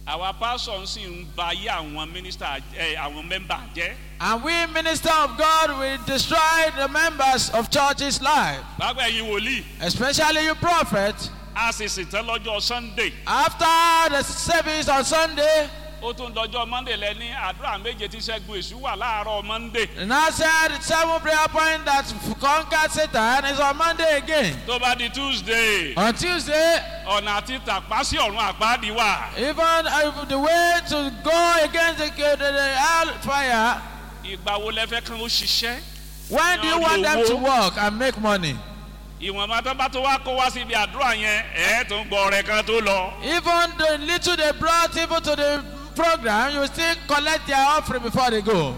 Our pastor sì ń ba ayé àwọn minister àwọn member jẹ́. And we minister of God will destroy the members of church's life. Báwo ẹ̀yin wòlíì? Especially you prophet. A sì sìtẹ́ lọ́jọ́ Sunday. After the service on Sunday. Ó tún dọjọ́ Monday lẹ́ni àdúrà méje tí ṣẹ́gun èṣù wà láàárọ̀ Monday. And I said 7 prayer point that conquered Satan is on Monday again. Tó bá di Tuesday. On Tuesday. Ọ̀nà àti tàpá sí ọ̀run àpáàdì wà. Even the way to go against the hellfire. Ìgbà wo lẹ fẹ́ kán ó ṣiṣẹ́? When do you want them to work and make money? Ìwọ̀n bá tó wá kó wá síbi àdúrà yẹn tó ń gbọ́ ọ̀rẹ́ kan tó lọ. Even the little they brought even to the program, you still collect their offering before they go.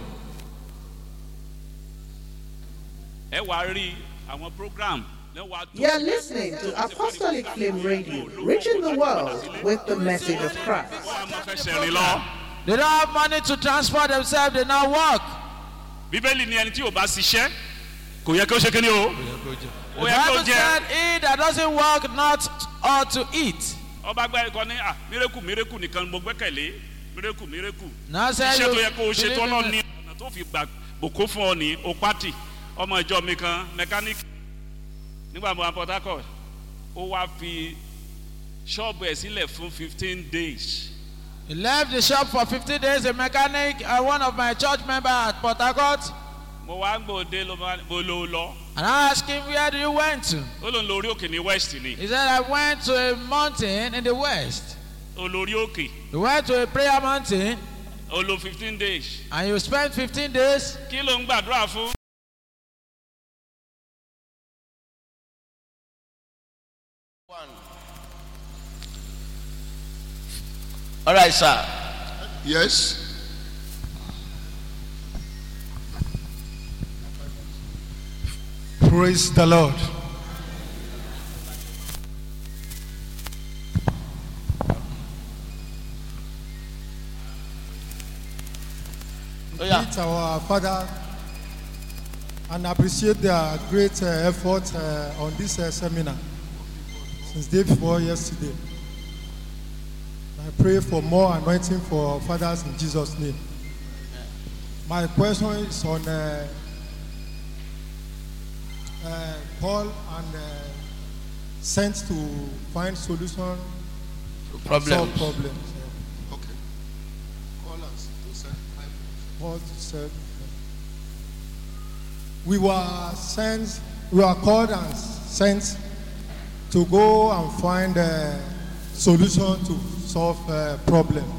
Ẹ wá rí àwọn program. You are listening to Apostolic Flame Radio, reaching the world with the message of Christ. They don't have money to transport themselves, they now walk. Bíbélì ni ẹni tí ò bá ṣiṣẹ́ kò yẹ kí ó ṣe kí ni o. The Bible said he that doesn't work not ought to eat. Ọba gbẹ́ ẹ̀kọ́ ní miracle nìkan mo gbẹ́kẹ̀lé miracle. Now say iṣẹ́ tó yẹ kó o ṣe tọ́lọ́ ní ọ̀nà tó fi gbà bòkó fún ọ ní o pátì ọmọ ìjọ mi kan mẹkáníìkì nígbà mo wà Port Harcourt ó wá fi ṣọ́ọ̀bù ẹ̀ sílẹ̀ fún 15 days. He left the shop for 15 days. A mechanic, one of my church members at Port Harcourt. Mo wá ń gbòde ló lọ. And I asked him, where did you went to? Ó lọ lórí òkè ní West ni. He said, I went to a mountain in the West. Olórí òkè. You went to a prayer mountain. Ó lò 15 days. And you spent 15 days. Kí ló ń gbàdúrà fún? All right, sir. Yes. Praise the Lord. Yeah. Meet our father and appreciate their great effort on this seminar since day before yesterday. I pray for more anointing for fathers in Jesus' name. My question is on Paul and sent to find solution to solve problems. Okay. Call us to send 5 minutes. Paul said, we were called and sent to go and find a solution to solve problems.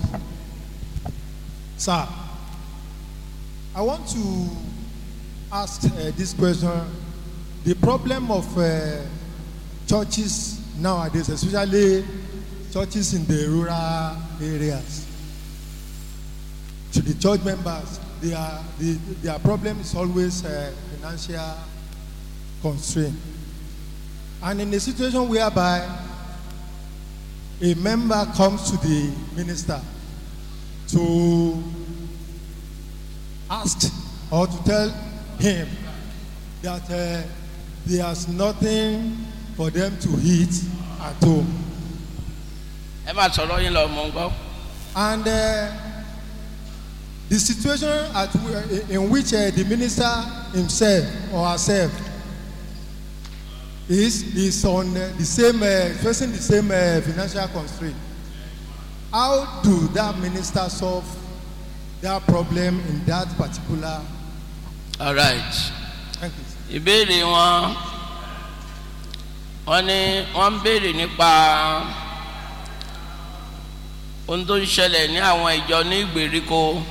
Sir, I want to ask this question. The problem of churches nowadays, especially churches in the rural areas, to the church members, their problem is always financial constraint. And in a situation whereby a member comes to the minister to ask or to tell him that there's nothing for them to eat at home. And the situation in which the minister himself or herself is on the same facing the same financial constraint. How do that minister solve that problem in that particular? All right. Thank you. Ìbéèrè wọ́n ní wọ́n ń béèrè nípa ohun tó ń ṣẹlẹ̀ ní àwọn ìjọ ní ìgbèríko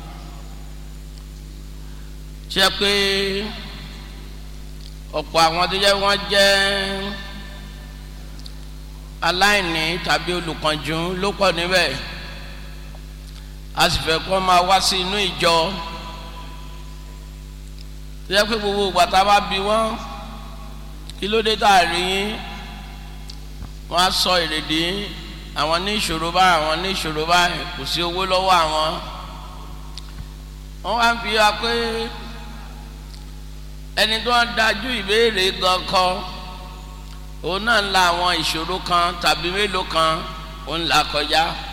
ṣe pé ọ̀pọ̀ àwọn tó jẹ́ wọ́n jẹ́ aláìní tàbí olùkànjú ló pọ̀ níbẹ̀ a sì fẹ́ kó máa wá sí inú ìjọ tó jẹ́ pé gbogbo ìgbà tá a bá bi wọ́n kí ló dé tá a rí yín wọ́n á sọ èrèdí àwọn ní ìṣòro báyìí àwọn ní ìṣòro báyìí kò sí owó lọ́wọ́ àwọn wọ́n wá ń fi wá pé ẹni tó ń dájú ìbéèrè gan kan òun náà ń la àwọn ìṣòro kan tàbí mélòó kan òun là kọjá